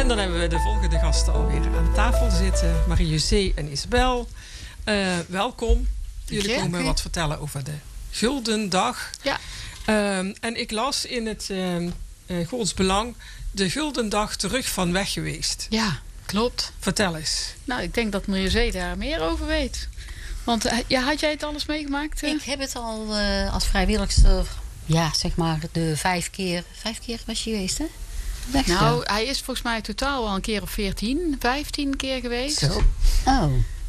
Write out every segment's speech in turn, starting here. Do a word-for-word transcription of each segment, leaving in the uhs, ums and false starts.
dan hebben we de volgende gasten alweer aan tafel zitten. Marie-José en Isabel. Uh, welkom. Jullie ja, komen wat vertellen over de Gulden Dag. Ja. Uh, en ik las in het uh, uh, Gods Belang de Gulden Dag terug van weg geweest. Ja, klopt. Vertel eens. Nou, ik denk dat Marie-José daar meer over weet. Want uh, ja, had jij het alles meegemaakt? Uh? Ik heb het al uh, als vrijwilligster, ja, zeg maar de vijf keer. Vijf keer was je geweest, hè? Wegstel. Nou, hij is volgens mij totaal al een keer of veertien, vijftien keer geweest. Zo. Oh.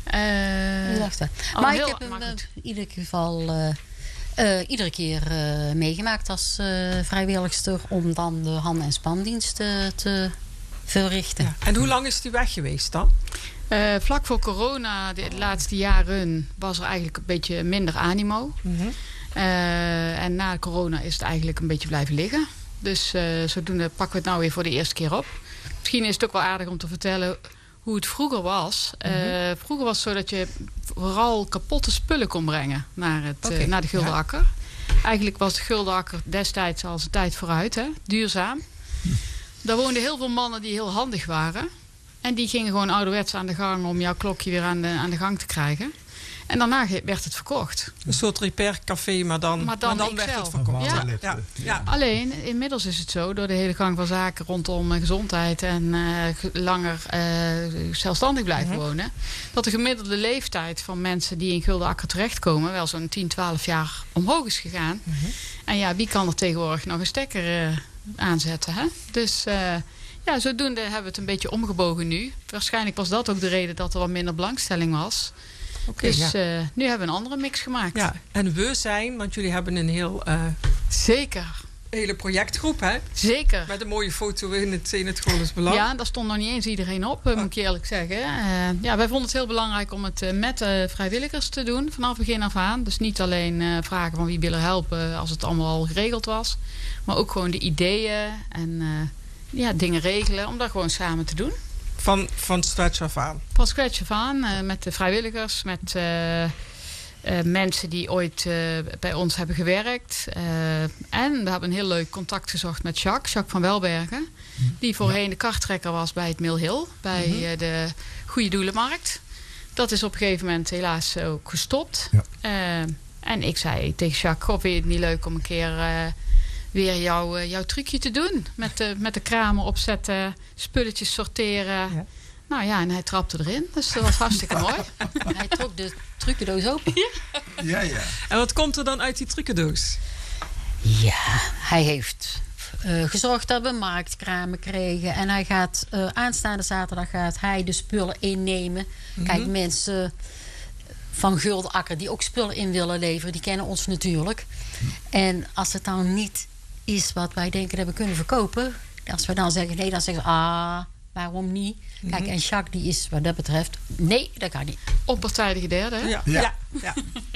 Uh, ik dacht dat. Maar heel, ik heb hem in ieder geval uh, uh, iedere keer uh, meegemaakt als uh, vrijwilligster om dan de hand- en spandiensten te verrichten. Ja. En hoe lang is die weg geweest dan? Uh, vlak voor corona, de laatste jaren, was er eigenlijk een beetje minder animo. Mm-hmm. Uh, en na corona is het eigenlijk een beetje blijven liggen. Dus uh, zodoende pakken we het nou weer voor de eerste keer op. Misschien is het ook wel aardig om te vertellen hoe het vroeger was. Mm-hmm. Uh, vroeger was het zo dat je vooral kapotte spullen kon brengen naar, het, okay. uh, naar de Gulden Akker. Ja. Eigenlijk was de Gulden Akker destijds al zijn tijd vooruit, hè? Duurzaam. Hm. Daar woonden heel veel mannen die heel handig waren. En die gingen gewoon ouderwets aan de gang om jouw klokje weer aan de, aan de gang te krijgen. En daarna werd het verkocht. Een soort repaircafé, maar dan, maar dan, maar dan werd het verkocht. Ja. Ja. Ja. Alleen, inmiddels is het zo, door de hele gang van zaken rondom uh, gezondheid en uh, langer uh, zelfstandig blijven mm-hmm. wonen, dat de gemiddelde leeftijd van mensen die in Gulden Akker terechtkomen wel zo'n tien, twaalf jaar omhoog is gegaan. Mm-hmm. En ja, wie kan er tegenwoordig nog een stekker uh, aanzetten? Hè? Dus uh, ja, zodoende hebben we het een beetje omgebogen nu. Waarschijnlijk was dat ook de reden dat er wat minder belangstelling was. Okay, dus ja. uh, nu hebben we een andere mix gemaakt. Ja, en we zijn, want jullie hebben een heel... Uh, Zeker. hele projectgroep, hè? Zeker. Met een mooie foto in het, in het Gods Belang. Ja, daar stond nog niet eens iedereen op, oh. moet ik eerlijk zeggen. Uh, ja, wij vonden het heel belangrijk om het uh, met uh, vrijwilligers te doen, vanaf begin af aan. Dus niet alleen uh, vragen van wie willen helpen als het allemaal al geregeld was. Maar ook gewoon de ideeën en uh, ja, dingen regelen, om dat gewoon samen te doen. Van, van scratch af aan? Van scratch af aan, uh, met de vrijwilligers, met uh, uh, mensen die ooit uh, bij ons hebben gewerkt. Uh, en we hebben een heel leuk contact gezocht met Jacques, Jacques van Welbergen. Die voorheen ja. de karttrekker was bij het Mill Hill, bij mm-hmm. uh, de Goede Doelenmarkt. Dat is op een gegeven moment helaas ook gestopt. Ja. Uh, en ik zei tegen Jacques, goh, vind je het niet leuk om een keer... Uh, weer jouw, uh, jouw trucje te doen. Met de, met de kramen opzetten, spulletjes sorteren. Ja. Nou ja, en hij trapte erin. Dus dat was hartstikke mooi. Hij trok de trucendoos open. Ja. Ja, ja. En wat komt er dan uit die trucendoos? Ja, hij heeft uh, gezorgd dat we marktkramen kregen. En hij gaat uh, aanstaande zaterdag gaat hij de spullen innemen. Mm-hmm. Kijk, mensen van Gulden Akker die ook spullen in willen leveren, die kennen ons natuurlijk. En als het dan niet is wat wij denken dat we kunnen verkopen, als we dan zeggen nee, dan zeggen ze ah, waarom niet? Mm-hmm. Kijk, en Jacques die is wat dat betreft, nee, dat kan niet. Onpartijdige derde, hè? Ja. Ja. Ja. Ja.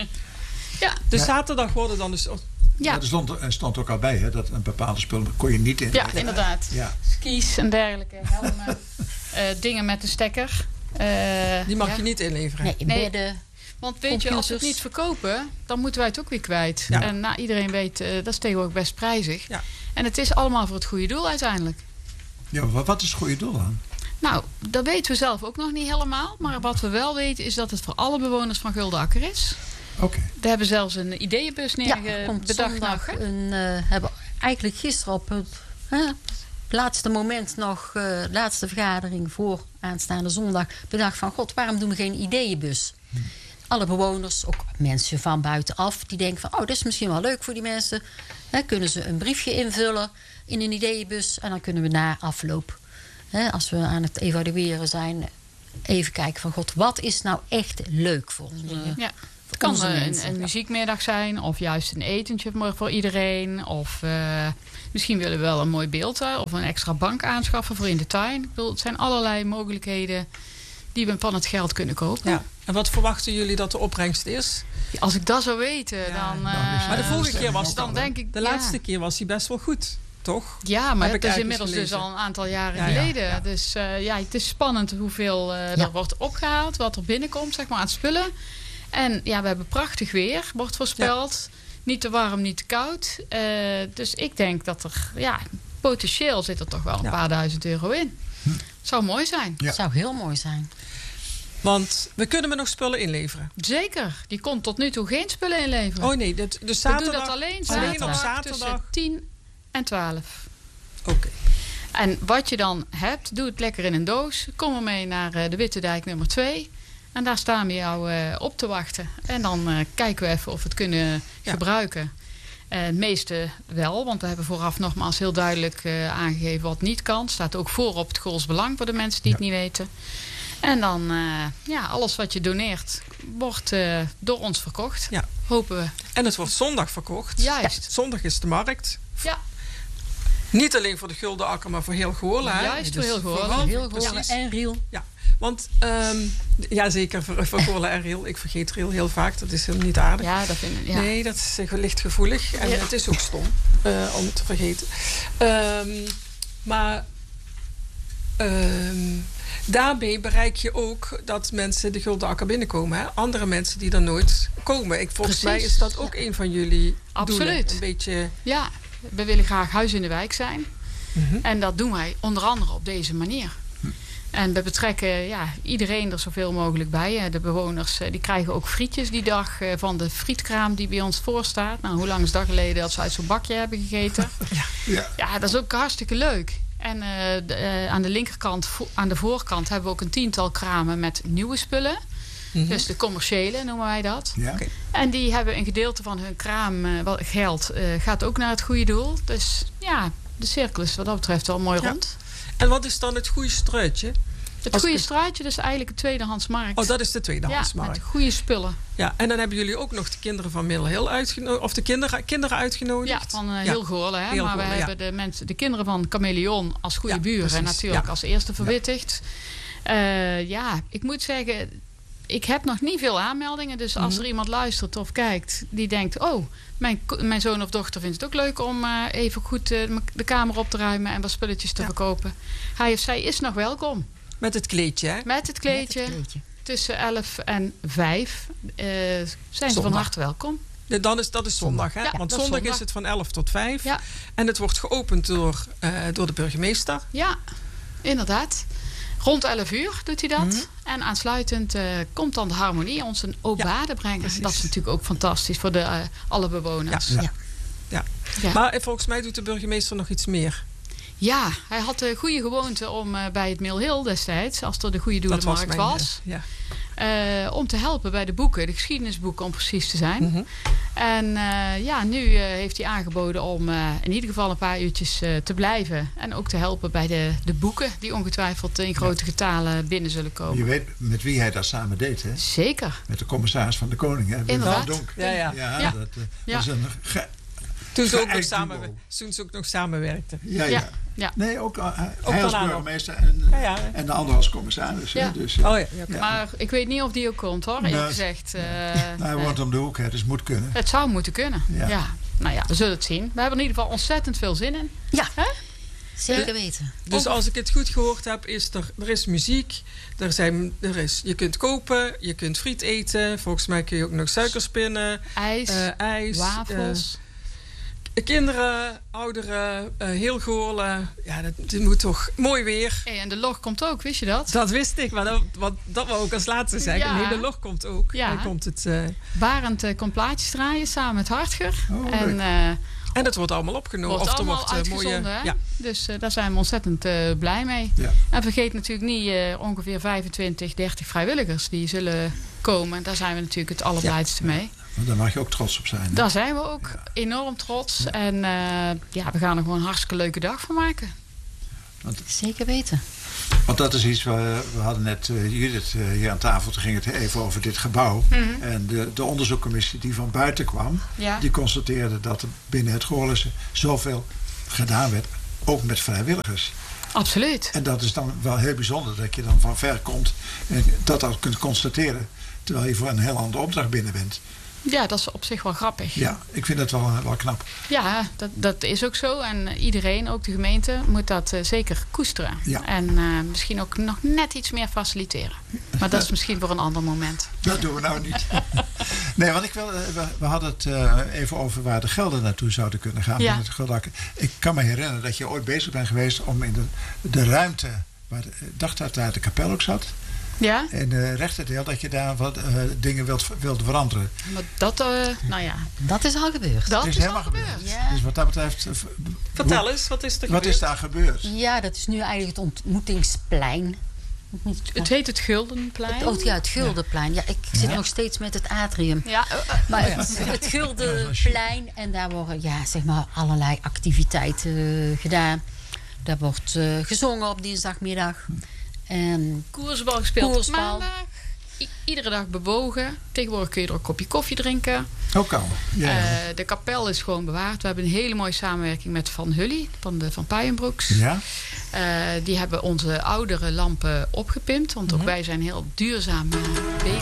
ja. Dus ja. zaterdag worden dan dus... Ja. Ja, er, stond, er stond ook al bij, hè, dat een bepaalde spullen kon je niet in. Ja, inderdaad. Ja. Skis en dergelijke, helmen, uh, dingen met een stekker. Uh, die mag ja. je niet inleveren. Nee, nee. bedden. Want weet je, als we het niet verkopen, dan moeten wij het ook weer kwijt. Ja. En nou, iedereen weet, uh, dat is tegenwoordig best prijzig. Ja. En het is allemaal voor het goede doel uiteindelijk. Ja, wat is het goede doel dan? Nou, dat weten we zelf ook nog niet helemaal. Maar wat we wel weten is dat het voor alle bewoners van Gulden Akker is. Oké. Okay. We hebben zelfs een ideeënbus neergedacht. Ja, een uh, hebben eigenlijk gisteren op het uh, laatste moment nog, uh, laatste vergadering voor aanstaande zondag, bedacht van god, waarom doen we geen ideeënbus? Hm. Alle bewoners, ook mensen van buitenaf, die denken van oh, dat is misschien wel leuk voor die mensen. He, kunnen ze een briefje invullen in een ideeënbus en dan kunnen we na afloop, he, als we aan het evalueren zijn, even kijken van god, wat is nou echt leuk voor ons? Ja. Het kan een, een muziekmiddag zijn of juist een etentje voor iedereen. Of uh, misschien willen we wel een mooi beeld of een extra bank aanschaffen voor in de tuin. Ik bedoel, het zijn allerlei mogelijkheden die we van het geld kunnen kopen. Ja. En wat verwachten jullie dat de opbrengst is? Ja, als ik dat zou weten, ja, dan... Uh, maar de vorige keer was dan denk ik... De ja. laatste keer was hij best wel goed, toch? Ja, maar het is inmiddels dus al een aantal jaren ja, geleden. Ja, ja. Dus uh, ja, het is spannend hoeveel uh, ja. er wordt opgehaald, wat er binnenkomt, zeg maar, aan spullen. En ja, we hebben prachtig weer, wordt voorspeld. Ja. Niet te warm, niet te koud. Uh, dus ik denk dat er, ja, potentieel zit er toch wel een ja. paar duizend euro in. Hm. Zou mooi zijn. Ja. Zou heel mooi zijn. Want we kunnen me nog spullen inleveren. Zeker. Die kon tot nu toe geen spullen inleveren. Oh nee, dus zaterdag, we doen dat alleen zaterdag, alleen op zaterdag tussen tien en twaalf. Oké. Okay. En wat je dan hebt, doe het lekker in een doos. Kom ermee naar uh, de Witte Dijk nummer twee. En daar staan we jou uh, op te wachten. En dan uh, kijken we even of we het kunnen ja. gebruiken. Uh, het meeste wel, want we hebben vooraf nogmaals heel duidelijk uh, aangegeven wat niet kan. Staat ook voor op het Goals Belang voor de mensen die ja. het niet weten. En dan, uh, ja, alles wat je doneert wordt uh, door ons verkocht. Ja. Hopen we. En het wordt zondag verkocht. Juist. Ja. Zondag is de markt. Ja. Niet alleen voor de Gulden Akker, maar voor heel Goorlen. Juist, dus voor heel Goorlen. Heel Goorlen en Riel. Ja, want, um, ja zeker, voor, voor Goorlen en Riel. Ik vergeet Riel heel vaak, dat is helemaal niet aardig. Ja, dat vind ik, ja. Nee, dat is uh, licht gevoelig. En ja. het is ook stom uh, om te vergeten. Um, maar... Um, Daarbij bereik je ook dat mensen de Gulden Akker binnenkomen. Hè? Andere mensen die er nooit komen. Ik, volgens Precies. mij is dat ook een van jullie Absoluut. doelen. Een beetje... Ja, we willen graag huis in de wijk zijn. Mm-hmm. En dat doen wij onder andere op deze manier. Hm. En we betrekken ja, iedereen er zoveel mogelijk bij. De bewoners die krijgen ook frietjes die dag van de frietkraam die bij ons voorstaat. Nou, hoe lang is dat geleden dat ze uit zo'n bakje hebben gegeten? Ja, ja. ja dat is ook hartstikke leuk. En uh, de, uh, aan de linkerkant, vo- aan de voorkant hebben we ook een tiental kramen met nieuwe spullen. Mm-hmm. Dus de commerciële noemen wij dat. Ja. Okay. En die hebben een gedeelte van hun kraamgeld uh, uh, gaat ook naar het goede doel. Dus ja, de cirkel is wat dat betreft wel mooi ja. rond. En wat is dan het goede struitje? Het goede straatje, dat is eigenlijk een tweedehandsmarkt. Oh, dat is de tweedehandsmarkt. Ja, met goede spullen. Ja, en dan hebben jullie ook nog de kinderen van Middle Hill uitgenodigd. Of de kinderen, kinderen uitgenodigd. Ja, van uh, heel ja. Goorlen. Hè? Heel maar Goorlen, we ja. hebben de, mensen, de kinderen van Chameleon als goede ja, buren. Precies. Natuurlijk ja. als eerste verwittigd. Ja. Uh, ja, ik moet zeggen... Ik heb nog niet veel aanmeldingen. Dus als mm-hmm. er iemand luistert of kijkt die denkt... oh, mijn, mijn zoon of dochter vindt het ook leuk om uh, even goed uh, de kamer op te ruimen... en wat spulletjes te ja. verkopen. Hij of zij is nog welkom. Met het kleedje, hè? Met het kleedje. Met het kleedje. Tussen elf en vijf uh, zijn zondag. Ze van harte welkom. Ja, dan is, dat is zondag, hè? Ja, want zondag is, zondag is het van elf tot vijf. Ja. En het wordt geopend door, uh, door de burgemeester. Ja, inderdaad. Rond elf uur doet hij dat. Mm-hmm. En aansluitend uh, komt dan de harmonie ons een obade ja, brengen. Precies. Dat is natuurlijk ook fantastisch voor de, uh, alle bewoners. Ja. Ja. Ja. Ja. Maar volgens mij doet de burgemeester nog iets meer. Ja, hij had de goede gewoonte om uh, bij het Mill Hill destijds, als er de goede doelenmarkt was, was ja. uh, om te helpen bij de boeken, de geschiedenisboeken om precies te zijn. Mm-hmm. En uh, ja, nu uh, heeft hij aangeboden om uh, in ieder geval een paar uurtjes uh, te blijven. En ook te helpen bij de, de boeken die ongetwijfeld in grote getalen binnen zullen komen. Je weet met wie hij dat samen deed, hè? Zeker. Met de commissaris van de Koning, hè? Inderdaad. Ja, ja. ja, ja. dat uh, ja. was een... Ge- Toen ze, ook nog samen, toen ze ook nog samenwerkten. Ja, ja. ja. Ja. Nee, ook, uh, ook hij als burgemeester en, ja, ja. en de ander als commissaris. Ja. Dus, uh, oh, ja. Ja. Maar ik weet niet of die ook komt, hoor. Eerlijk gezegd. Uh, nou, hij woont om de hoek, hè, dus het moet kunnen. Het zou moeten kunnen, ja. ja. Nou ja, we zullen het zien. We hebben in ieder geval ontzettend veel zin in. Ja, He? zeker weten. Dus als ik het goed gehoord heb, is er, er is muziek. Er zijn, er is, je kunt kopen, je kunt friet eten. Volgens mij kun je ook nog suikerspinnen. IJs, uh, ijs wafels. Uh, Kinderen, ouderen, uh, heel Goorlen. Ja, dat, dat moet toch mooi weer. Hey, en de log komt ook, wist je dat? Dat wist ik, maar dat, wat, dat wou ik als laatste zeggen. Ja. Nee, de log komt ook. Ja. Dan komt het, uh... Barend uh, komt plaatjes draaien samen met Hartger. Oh, en, uh, en het wordt allemaal opgenomen. Wordt of er allemaal wordt uh, mooie. Ja. Dus uh, daar zijn we ontzettend uh, blij mee. Ja. En vergeet natuurlijk niet uh, ongeveer vijfentwintig, dertig vrijwilligers die zullen komen. Daar zijn we natuurlijk het allerblijste ja. mee. Maar daar mag je ook trots op zijn. Hè? Daar zijn we ook ja. enorm trots. Ja. En uh, ja, we gaan er gewoon een hartstikke leuke dag van maken. Want, Zeker weten. Want dat is iets, we, we hadden net uh, Judith uh, hier aan tafel. Toen ging het even over dit gebouw. Mm-hmm. En de, de onderzoekcommissie die van buiten kwam. Ja. Die constateerde dat er binnen het Goorlense zoveel gedaan werd. Ook met vrijwilligers. Absoluut. En dat is dan wel heel bijzonder dat je dan van ver komt. En dat al kunt constateren. Terwijl je voor een heel andere opdracht binnen bent. Ja, dat is op zich wel grappig. Ja, ik vind dat wel, wel knap. Ja, dat, dat is ook zo. En iedereen, ook de gemeente, moet dat uh, zeker koesteren. Ja. En uh, misschien ook nog net iets meer faciliteren. Maar dat is misschien voor een ander moment. Dat doen we nou niet. Nee, want ik wil, we, we hadden het uh, even over waar de gelden naartoe zouden kunnen gaan. Ja. Het ik kan me herinneren dat je ooit bezig bent geweest om in de, de ruimte waar ik dacht dat daar de kapel ook zat. Ja? En uh, rechterdeel dat je daar wat uh, dingen wilt, wilt veranderen. Maar dat, uh, nou ja. Dat is al gebeurd. Dat is, is helemaal al gebeurd. gebeurd. Ja. Dus wat dat betreft... Uh, Vertel hoe, eens, wat is er wat gebeurd? is daar gebeurd? Ja, dat is nu eigenlijk het ontmoetingsplein. Het heet het Guldenplein. Het, oh ja, het Guldenplein. Ja, ik zit Ja. nog steeds met het atrium. Ja, uh, uh, Maar Oh ja. het, het Guldenplein, en daar worden ja, zeg maar allerlei activiteiten uh, gedaan. Daar wordt uh, gezongen op dinsdagmiddag. En koersbal gespeeld Koersbal. maandag. I- iedere dag bewogen. Tegenwoordig kun je er een kopje koffie drinken. Ook al. Ja. Uh, de kapel is gewoon bewaard. We hebben een hele mooie samenwerking met Van Hully, van de Van Pijenbroeks. ja. Uh, die hebben onze oudere lampen opgepimpt. Want ook Mhm. wij zijn heel duurzaam uh, bezig.